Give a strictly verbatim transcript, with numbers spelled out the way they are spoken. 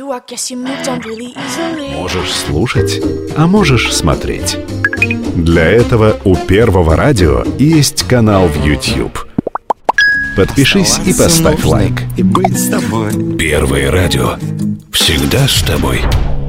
Можешь слушать, а можешь смотреть. Для этого у Первого радио есть канал в YouTube. Подпишись и поставь лайк. И быть с тобой. Первое радио. Всегда с тобой.